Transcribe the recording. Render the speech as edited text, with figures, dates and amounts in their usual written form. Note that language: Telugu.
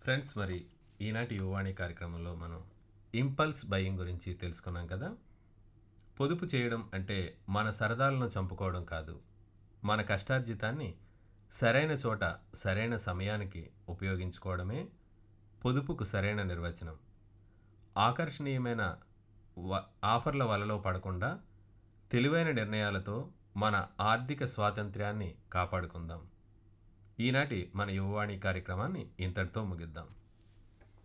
ఫ్రెండ్స్, మరి ఈనాటి యువవాణి కార్యక్రమంలో మనం ఇంపల్స్ బయింగ్ గురించి తెలుసుకున్నాం కదా. పొదుపు చేయడం అంటే మన సరదాలను చంపుకోవడం కాదు, మన కష్టార్జితాన్ని సరైన చోట సరైన సమయానికి ఉపయోగించుకోవడమే పొదుపుకు సరైన నిర్వచనం. ఆకర్షణీయమైన ఆఫర్ల వలలో పడకుండా తెలివైన నిర్ణయాలతో మన ఆర్థిక స్వాతంత్ర్యాన్ని కాపాడుకుందాం. ఈనాటి మన యువవాణి కార్యక్రమాన్ని ఇంతటితో ముగిద్దాం.